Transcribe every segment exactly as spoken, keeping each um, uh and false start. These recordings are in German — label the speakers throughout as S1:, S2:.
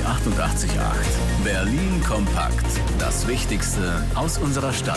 S1: achtundachtzig Komma acht. Berlin kompakt. Das Wichtigste aus unserer Stadt.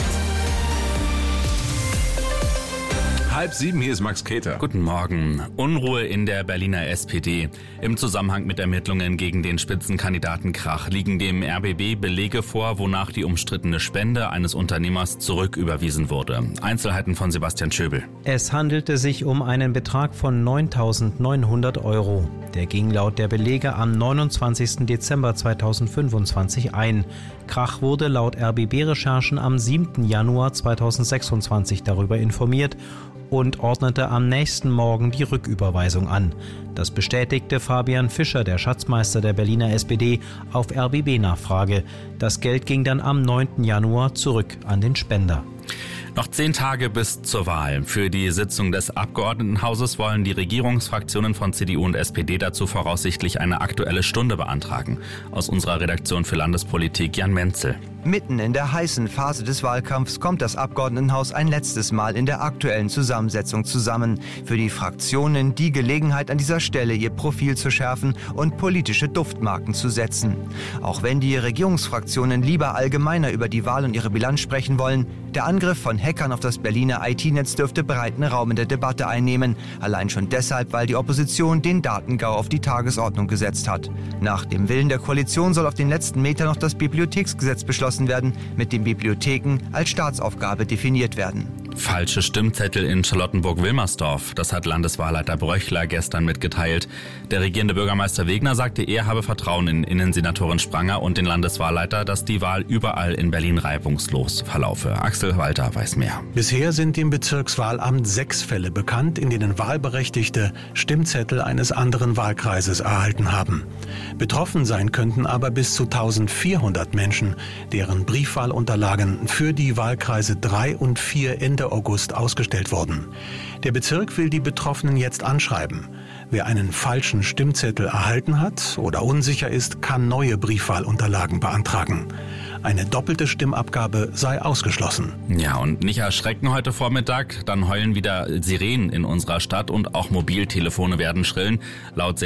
S2: Halb sieben, hier ist Max Keter.
S3: Guten Morgen. Unruhe in der Berliner S P D. Im Zusammenhang mit Ermittlungen gegen den Spitzenkandidaten Krach liegen dem R B B Belege vor, wonach die umstrittene Spende eines Unternehmers zurücküberwiesen wurde. Einzelheiten von Sebastian Schöbel.
S4: Es handelte sich um einen Betrag von neuntausendneunhundert Euro. Der ging laut der Belege am neunundzwanzigsten Dezember zweitausendfünfundzwanzig ein. Krach wurde laut R B B-Recherchen am siebten Januar zweitausendsechsundzwanzig darüber informiert und ordnete am nächsten Morgen die Rücküberweisung an. Das bestätigte Fabian Fischer, der Schatzmeister der Berliner S P D, auf R B B-Nachfrage. Das Geld ging dann am neunten Januar zurück an den Spender.
S3: Noch zehn Tage bis zur Wahl. Für die Sitzung des Abgeordnetenhauses wollen die Regierungsfraktionen von C D U und S P D dazu voraussichtlich eine aktuelle Stunde beantragen. Aus unserer Redaktion für Landespolitik Jan Menzel.
S5: Mitten in der heißen Phase des Wahlkampfs kommt das Abgeordnetenhaus ein letztes Mal in der aktuellen Zusammensetzung zusammen. Für die Fraktionen die Gelegenheit, an dieser Stelle ihr Profil zu schärfen und politische Duftmarken zu setzen. Auch wenn die Regierungsfraktionen lieber allgemeiner über die Wahl und ihre Bilanz sprechen wollen, der Angriff von Hackern auf das Berliner I T-Netz dürfte breiten Raum in der Debatte einnehmen. Allein schon deshalb, weil die Opposition den Datengau auf die Tagesordnung gesetzt hat. Nach dem Willen der Koalition soll auf den letzten Meter noch das Bibliotheksgesetz beschlossen werden, mit dem Bibliotheken als Staatsaufgabe definiert werden.
S3: Falsche Stimmzettel in Charlottenburg-Wilmersdorf. Das hat Landeswahlleiter Bröchler gestern mitgeteilt. Der regierende Bürgermeister Wegner sagte, er habe Vertrauen in Innensenatorin Spranger und den Landeswahlleiter, dass die Wahl überall in Berlin reibungslos verlaufe. Axel Walter weiß mehr.
S6: Bisher sind dem Bezirkswahlamt sechs Fälle bekannt, in denen Wahlberechtigte Stimmzettel eines anderen Wahlkreises erhalten haben. Betroffen sein könnten aber bis zu eintausendvierhundert Menschen, deren Briefwahlunterlagen für die Wahlkreise drei und vier Ende August ausgestellt wurden. Der Bezirk will die Betroffenen jetzt anschreiben. Wer einen falschen Stimmzettel erhalten hat oder unsicher ist, kann neue Briefwahlunterlagen beantragen. Eine doppelte Stimmabgabe sei ausgeschlossen.
S3: Ja, und nicht erschrecken heute Vormittag, dann heulen wieder Sirenen in unserer Stadt und auch Mobiltelefone werden schrillen. Laut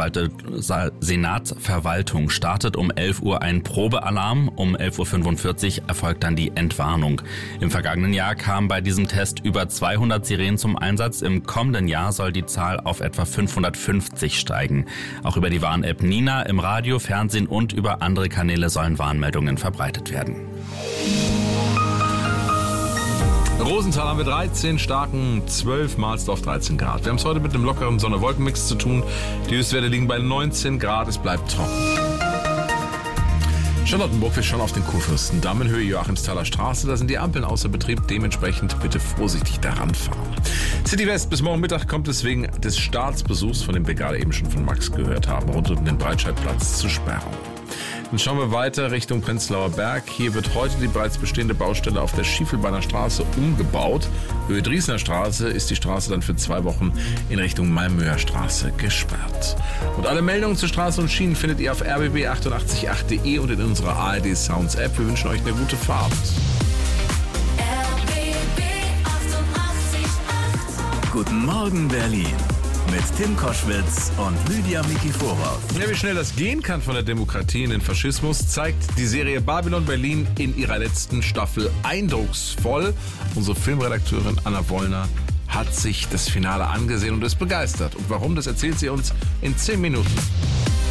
S3: Senatsverwaltung startet um elf Uhr ein Probealarm, um elf Uhr fünfundvierzig erfolgt dann die Entwarnung. Im vergangenen Jahr kamen bei diesem Test über zweihundert Sirenen zum Einsatz. Im kommenden Jahr soll die Zahl auf etwa fünfhundertfünfzig steigen. Auch über die Warn-App Nina im Radio, Fernsehen und über andere Kanäle sollen Warnmeldungen verbreitet werden.
S2: Rosenthal haben wir dreizehn, Starken zwölf, Mahlsdorf dreizehn Grad. Wir haben es heute mit einem lockeren Sonne-Wolken-Mix zu tun. Die Höchstwerte liegen bei neunzehn Grad, es bleibt trocken. Charlottenburg, wir schauen auf den Kurfürstendamm in Höhe Joachimsthaler Straße. Da sind die Ampeln außer Betrieb, dementsprechend bitte vorsichtig daran fahren. City West, bis morgen Mittag kommt es wegen des Staatsbesuchs, von dem wir gerade eben schon von Max gehört haben, rund um den Breitscheidplatz zu Sperrung. Dann schauen wir weiter Richtung Prenzlauer Berg. Hier wird heute die bereits bestehende Baustelle auf der Schiefelbeiner Straße umgebaut. Höhe Driesner Straße ist die Straße dann für zwei Wochen in Richtung Malmöer Straße gesperrt. Und alle Meldungen zu Straßen und Schienen findet ihr auf r b b achtundachtzig punkt acht punkt de und in unserer A R D Sounds App. Wir wünschen euch eine gute Fahrt.
S1: R B B achtundachtzig Komma acht. Guten Morgen Berlin. Mit Tim Koschwitz und Lydia Mikiforov.
S2: Ja, wie schnell das gehen kann von der Demokratie in den Faschismus, zeigt die Serie Babylon Berlin in ihrer letzten Staffel eindrucksvoll. Unsere Filmredakteurin Anna Wollner hat sich das Finale angesehen und ist begeistert. Und warum, das erzählt sie uns in zehn Minuten.